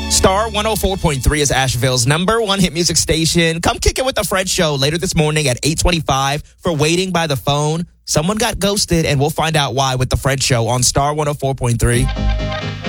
Star 104.3 is Asheville's number one hit music station. Come kick it with the Fred Show later this morning at 8:25 for Waiting by the Phone. Someone got ghosted, and we'll find out why with the Fred Show on Star 104.3.